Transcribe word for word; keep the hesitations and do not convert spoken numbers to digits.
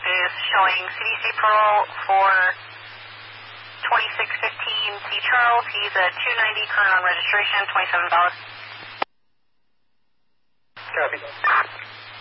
is showing C D C parole for twenty-six fifteen C. Charles. He's a two ninety current on registration, twenty-seven dollars. Copy.